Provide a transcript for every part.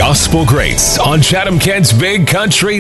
Gospel Greats on Chatham-Kent's Big Country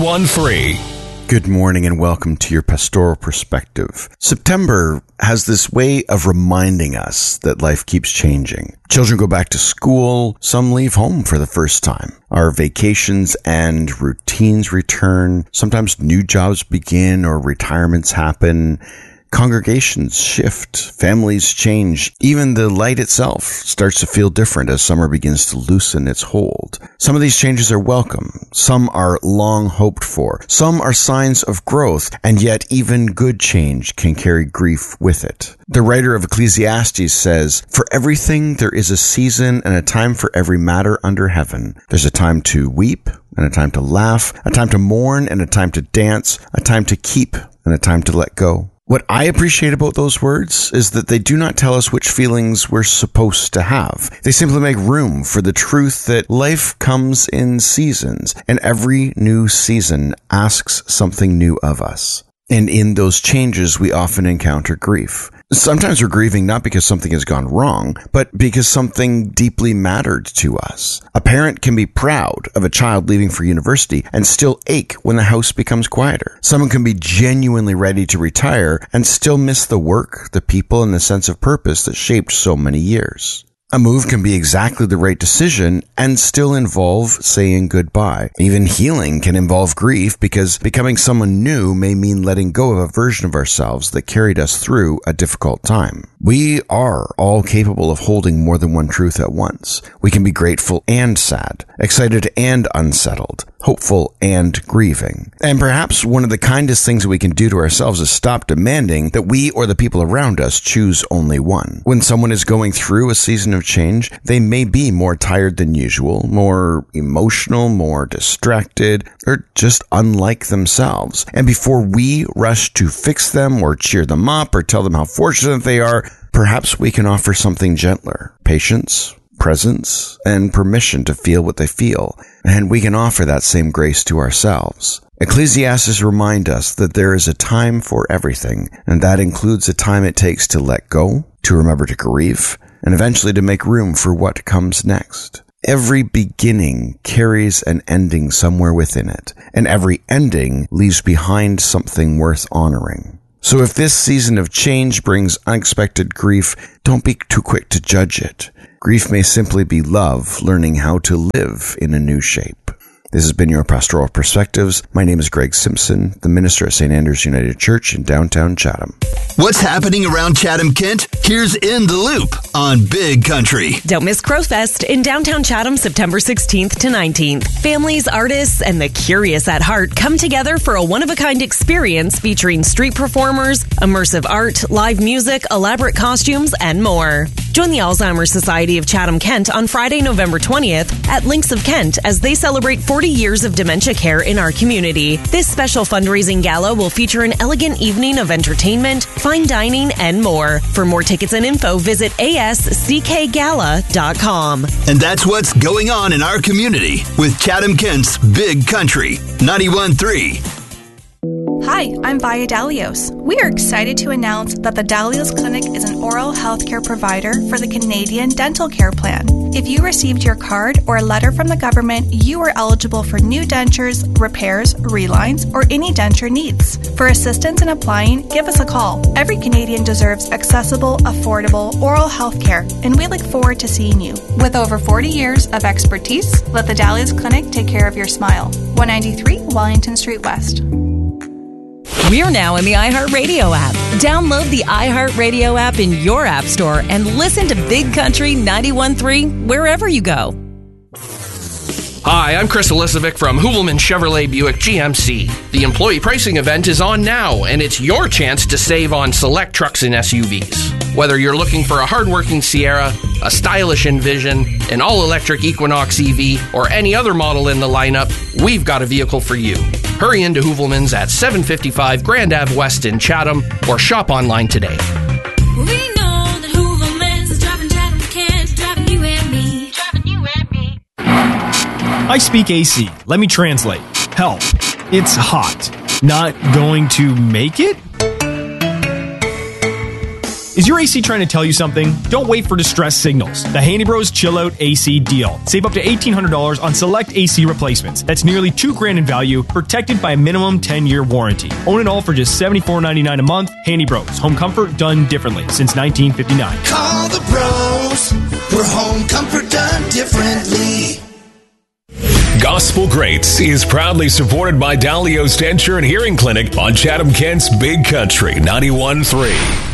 91.3. Good morning and welcome to your Pastoral Perspective. September has this way of reminding us that life keeps changing. Children go back to school, some leave home for the first time. Our vacations and routines return. Sometimes new jobs begin or retirements happen. Congregations shift, families change, even the light itself starts to feel different as summer begins to loosen its hold. Some of these changes are welcome, some are long hoped for, some are signs of growth, and yet even good change can carry grief with it. The writer of Ecclesiastes says, "For everything there is a season and a time for every matter under heaven. There's a time to weep and a time to laugh, a time to mourn and a time to dance, a time to keep and a time to let go." What I appreciate about those words is that they do not tell us which feelings we're supposed to have. They simply make room for the truth that life comes in seasons, and every new season asks something new of us. And in those changes, we often encounter grief. Sometimes we're grieving not because something has gone wrong, but because something deeply mattered to us. A parent can be proud of a child leaving for university and still ache when the house becomes quieter. Someone can be genuinely ready to retire and still miss the work, the people, and the sense of purpose that shaped so many years. A move can be exactly the right decision and still involve saying goodbye. Even healing can involve grief because becoming someone new may mean letting go of a version of ourselves that carried us through a difficult time. We are all capable of holding more than one truth at once. We can be grateful and sad, excited and unsettled, hopeful and grieving. And perhaps one of the kindest things that we can do to ourselves is stop demanding that we or the people around us choose only one. When someone is going through a season of change, they may be more tired than usual, more emotional, more distracted, or just unlike themselves. And before we rush to fix them or cheer them up or tell them how fortunate they are, perhaps we can offer something gentler: patience, presence, and permission to feel what they feel. And we can offer that same grace to ourselves. Ecclesiastes remind us that there is a time for everything, and that includes a time it takes to let go, to remember to grieve, and eventually to make room for what comes next. Every beginning carries an ending somewhere within it, and every ending leaves behind something worth honoring. So if this season of change brings unexpected grief, don't be too quick to judge it. Grief may simply be love learning how to live in a new shape. This has been your Pastoral Perspectives. My name is Greg Simpson, the minister at St. Andrew's United Church in downtown Chatham. What's happening around Chatham-Kent? Here's In the Loop on Big Country. Don't miss Crowfest in downtown Chatham, September 16th to 19th. Families, artists, and the curious at heart come together for a one-of-a-kind experience featuring street performers, immersive art, live music, elaborate costumes, and more. Join the Alzheimer's Society of Chatham-Kent on Friday, November 20th at Links of Kent as they celebrate 40 years of dementia care in our community. This special fundraising gala will feature an elegant evening of entertainment, fine dining, and more. For more tickets and info, visit asckgala.com. And that's what's going on in our community with Chatham-Kent's Big Country 91.3. Hi, I'm Vaya Dalios. We are excited to announce that the Dalios Clinic is an oral health care provider for the Canadian Dental Care Plan. If you received your card or a letter from the government, you are eligible for new dentures, repairs, relines, or any denture needs. For assistance in applying, give us a call. Every Canadian deserves accessible, affordable oral health care, and we look forward to seeing you. With over 40 years of expertise, let the Dalios Clinic take care of your smile. 193 Wellington Street West. We're now in the iHeartRadio app. Download the iHeartRadio app in your app store and listen to Big Country 91.3 wherever you go. Hi, I'm Chris Elisovic from Hoovelman Chevrolet Buick GMC. The employee pricing event is on now, and it's your chance to save on select trucks and SUVs. Whether you're looking for a hardworking Sierra, a stylish Envision, an all-electric Equinox EV, or any other model in the lineup, we've got a vehicle for you. Hurry into Hoovelman's at 755 Grand Ave West in Chatham, or shop online today. We know that Hoovelman's is driving Chatham-Kent, driving you and me, driving you and me. I speak AC. Let me translate. Help. It's hot. Not going to make it? Is your AC trying to tell you something? Don't wait for distress signals. The Handy Bros Chill Out AC deal. Save up to $1,800 on select AC replacements. That's nearly $2,000 in value, protected by a minimum 10-year warranty. Own it all for just $74.99 a month. Handy Bros. Home comfort done differently since 1959. Call the bros for home comfort done differently. Gospel Greats is proudly supported by Dalio's Denture and Hearing Clinic on Chatham-Kent's Big Country 91.3.